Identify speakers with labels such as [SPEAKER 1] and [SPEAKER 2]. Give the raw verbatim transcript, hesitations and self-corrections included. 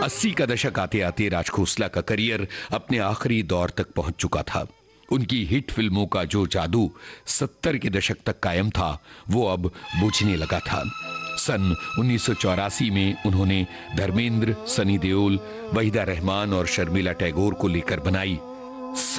[SPEAKER 1] अस्सी का दशक आते आते राज खोसला का करियर अपने आखिरी दौर तक पहुंच चुका था। उनकी हिट फिल्मों का जो जादू सत्तर के दशक तक कायम था, वो अब बुझने लगा था। सन उन्नीस सौ चौरासी में उन्होंने धर्मेंद्र, सनी देओल, वहीदा रहमान और शर्मिला टैगोर को लेकर बनाई